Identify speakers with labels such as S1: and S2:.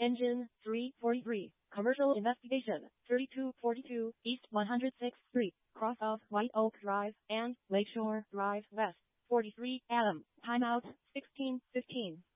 S1: Engine 343. Commercial investigation 3242 East 106th Street, cross of White Oak Drive and Lakeshore Drive West. 43 AM. Timeout 16:15.